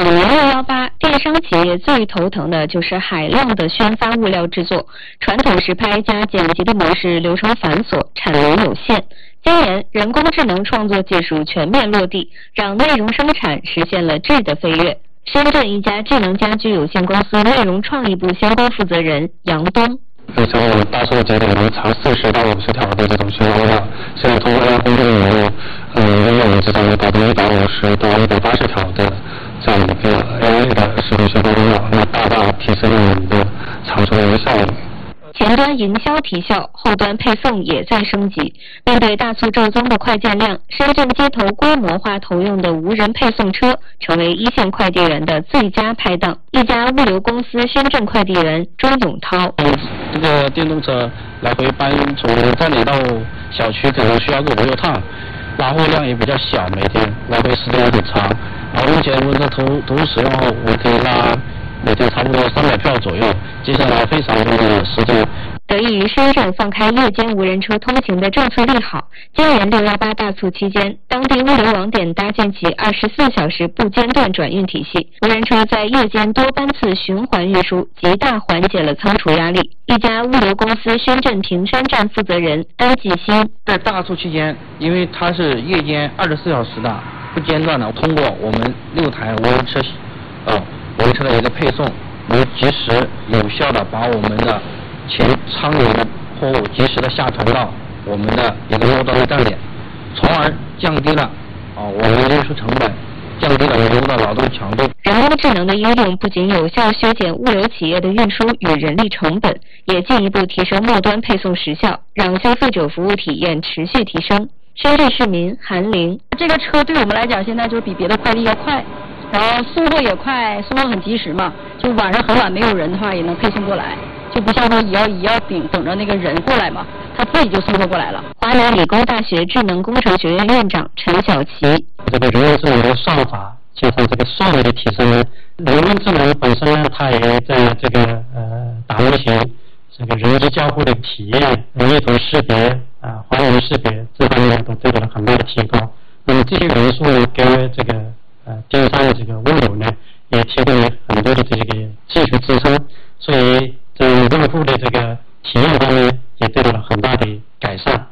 年618，电商企业最头疼的就是海量的宣发物料制作，传统实拍加剪辑的模式流程繁琐，产能有限。今年，人工智能创作技术全面落地，让内容生产实现了质的飞跃。深圳一家智能家居有限公司内容创意部相关负责人杨东。 非常有大数节点能长40到50条的这种宣发物料，现在通过AI工具能够，应用至少有150到180条的这样一个 AI 的视频宣发物料，那大大提升了我们的产出的效率。 前端营销提效，后端配送也在升级。面对大促骤增的快件量，深圳街头规模化投用的无人配送车，成为一线快递员的最佳拍档。一家物流公司深圳快递员周永涛： 这个电动车来回搬从站点到小区可能需要个5、6趟，拉货量也比较小，每天来回时间也很长。然后目前我这投入使用后，我可以拉每天差不多300票左右，接下来非常多的时间。 得益于深圳放开夜间无人车通行的政策利好，今年618大促期间，当地物流网点搭建起24小时不间断转运体系，无人车在夜间多班次循环运输，极大缓解了仓储压力。一家物流公司深圳坪山站负责人安继新： 在大促期间，因为它是夜间24小时的不间断的，通过我们6台无人车的一个配送，能及时有效的把我们的前仓流货物及时的下传到我们的一个末端的站点，从而降低了我们的运输成本，降低了人工的劳动强度。 人工智能的应用不仅有效削减物流企业的运输与人力成本，也进一步提升末端配送时效，让消费者服务体验持续提升。深圳市民韩玲： 这个车对我们来讲，现在就是比别的快递要快，然后送货也快，送货很及时嘛，就晚上很晚没有人的话也能配送过来，就不像说也要等着那个人过来嘛，他自己就送货过来了。 华南理工大学智能工程学院院长陈小奇： 这个人工智能的算法，加上这个算力的提升，人工智能本身呢，它也在这个打磨型这个人机交互的体验、意图识别还原识别这方面都得到了很大的提高。那么这些元素呢，给这个电商的这个物流呢，也提供了很多的这个技术支撑，所以在用户的这个体验方面也得到了很大的改善。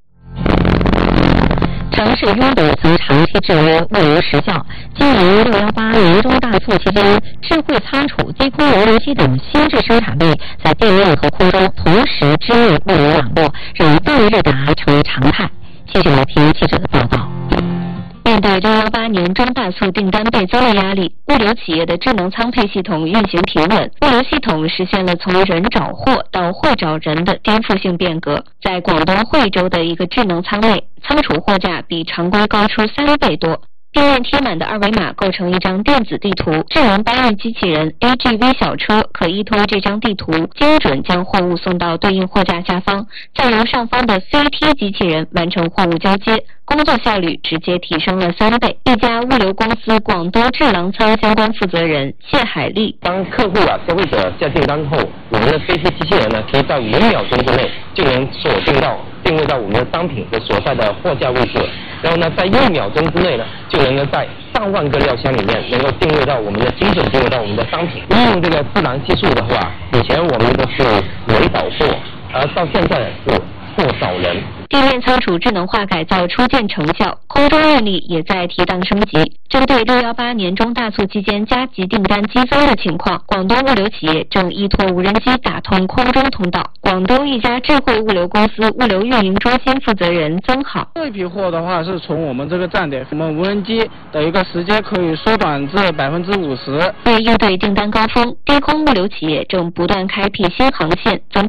城市拥堵曾长期制约物流时效，今年618年中大促期间，智慧仓储、低空物流机等新质生产力在地面和空中同时支援物流网络，让动日达成为常态。继续来听记者的报道。面对618年中大促订单倍增的压力，物流企业的智能仓配系统运行平稳，物流系统实现了从人找货到货找人的颠覆性变革。在广东惠州的一个智能仓内，仓储货架比常规高出3倍多。地面贴满的二维码构成一张电子地图，智能搬运机器人 AGV 小车可依托这张地图，精准将货物送到对应货架下方，再由上方的 CT 机器人完成货物交接，工作效率直接提升了3倍。一家物流公司广东智囊仓相关负责人谢海丽： 当客户消费者下订单后，我们的 CT 机器人呢，可以在5秒钟之内就能定位到我们的商品的所在的货架位置，然后呢，在1秒钟之内呢，就能够在上万个料箱里面能够精准定位到我们的商品。利用这个智能技术的话，以前我们都是人找货，而到现在是货找人。 地面仓储智能化改造初见成效，空中运力也在提档升级。针对618年中大促期间加急订单激增的情况，广东物流企业正依托无人机打通空中通道。广东一家智慧物流公司物流运营中心负责人曾好： 这批货的话是从我们这个站点，我们无人机的一个时间可以缩短至50%。 为应对订单高峰，低空物流企业正不断开辟新航线，增